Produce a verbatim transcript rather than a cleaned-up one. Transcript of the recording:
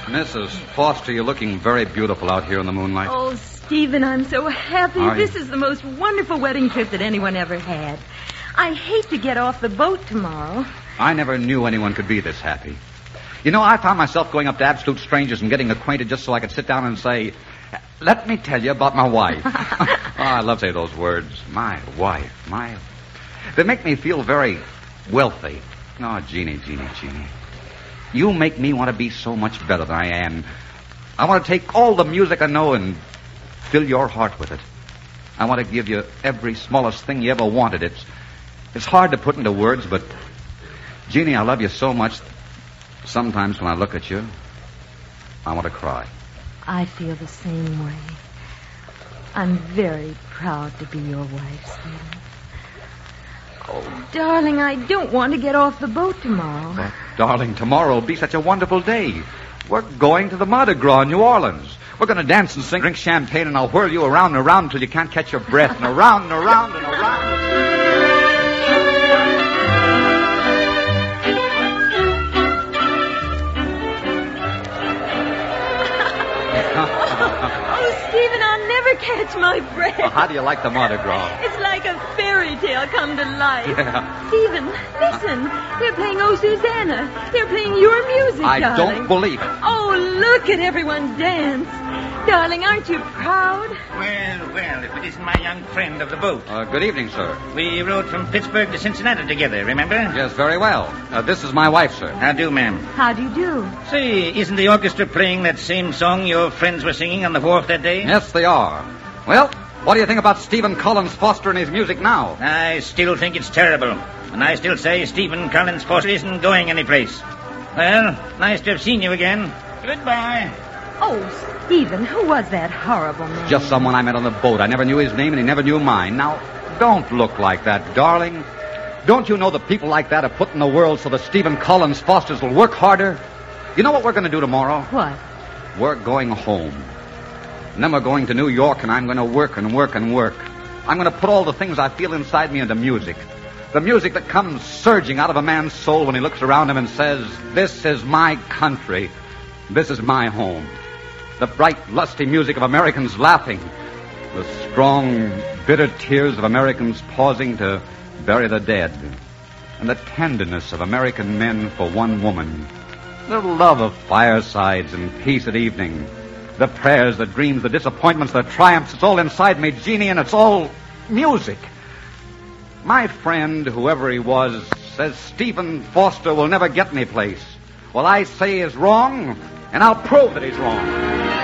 Missus Foster, you're looking very beautiful out here in the moonlight. Oh, Stephen, I'm so happy. Are you? This is the most wonderful wedding trip that anyone ever had. I hate to get off the boat tomorrow. I never knew anyone could be this happy. You know, I found myself going up to absolute strangers and getting acquainted just so I could sit down and say, let me tell you about my wife. Oh, I love to say those words. My wife. My... They make me feel very wealthy. Oh, Jeannie, Jeannie, Jeannie. You make me want to be so much better than I am. I want to take all the music I know and fill your heart with it. I want to give you every smallest thing you ever wanted. It's, it's hard to put into words, but... Jeannie, I love you so much... Sometimes when I look at you, I want to cry. I feel the same way. I'm very proud to be your wife, Stephen. Oh, darling, I don't want to get off the boat tomorrow. But, darling, tomorrow will be such a wonderful day. We're going to the Mardi Gras in New Orleans. We're going to dance and sing, drink champagne, and I'll whirl you around and around until you can't catch your breath, and around and around and around. Oh, Stephen, I'll never catch my breath. Well, how do you like the Mardi Gras? It's like a fairy tale come to life. Yeah. Stephen, listen. They're playing Oh, Susanna. They're playing your music, I darling. don't believe it. Oh, look at everyone dance. Darling, aren't you proud? Well, well, if it isn't my young friend of the boat. Uh, good evening, sir. We rode from Pittsburgh to Cincinnati together, remember? Yes, very well. Uh, this is my wife, sir. How do, ma'am? How do you do? Say, isn't the orchestra playing that same song your friends were singing on the wharf that day? Yes, they are. Well, what do you think about Stephen Collins Foster and his music now? I still think it's terrible. And I still say Stephen Collins Foster isn't going anyplace. Well, nice to have seen you again. Goodbye. Oh, Stephen, who was that horrible man? Just someone I met on the boat. I never knew his name, and he never knew mine. Now, don't look like that, darling. Don't you know that people like that are put in the world so that Stephen Collins Fosters will work harder? You know what we're going to do tomorrow? What? We're going home. And then we're going to New York, and I'm going to work and work and work. I'm going to put all the things I feel inside me into music. The music that comes surging out of a man's soul when he looks around him and says, this is my country. This is my home. The bright, lusty music of Americans laughing. The strong, bitter tears of Americans pausing to bury the dead. And the tenderness of American men for one woman. The love of firesides and peace at evening. The prayers, the dreams, the disappointments, the triumphs. It's all inside me, Jeannie, and it's all music. My friend, whoever he was, says Stephen Foster will never get any place. Well, I say he's wrong, and I'll prove that he's wrong.